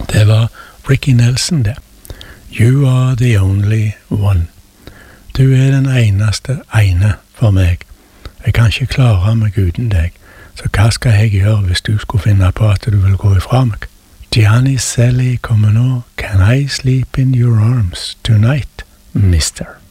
Det var Ricky Nelson, det. You are the only one. Du er den eneste ene for meg. Jeg kan ikke klare meg uten deg. Så hva skal jeg gjøre hvis du skulle finne på at du vil gå ifra meg? Gianni Selli kommer nå. Can I sleep in your arms tonight, mister?